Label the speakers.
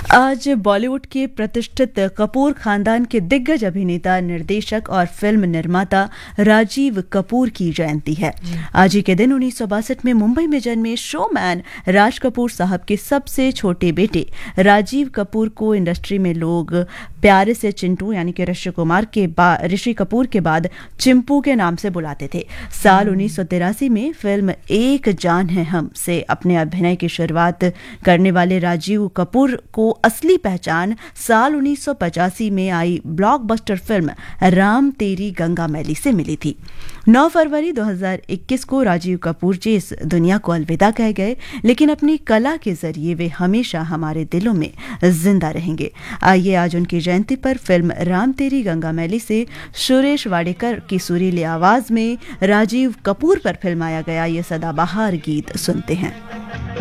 Speaker 1: आज बॉलीवुड के प्रतिष्ठित कपूर खानदान के दिग्गज अभिनेता, निर्देशक और फिल्म निर्माता राजीव कपूर की जयंती है। आज ही के दिन 1962 में मुंबई में जन्मे शोमैन राज कपूर साहब के सबसे छोटे बेटे राजीव कपूर को इंडस्ट्री में लोग प्यारे से चिंटू यानी कि ऋषि कपूर के बाद चिंपू के नाम से बुलाते थे। साल 1983 में फिल्म एक जान है हम से अपने अभिनय की शुरुआत करने वाले राजीव कपूर को असली पहचान साल 1985 में आई ब्लॉकबस्टर फिल्म राम तेरी गंगा मैली से मिली थी। 9 फरवरी 2021 को राजीव कपूर जी इस दुनिया को अलविदा कह गए, लेकिन अपनी कला के जरिए वे हमेशा हमारे दिलों में जिंदा रहेंगे। आइए आज उनकी जयंती पर फिल्म राम तेरी गंगा मैली से सुरेश वाडेकर की सुरीली आवाज में राजीव कपूर पर फिल्माया गया ये सदाबहार गीत सुनते हैं।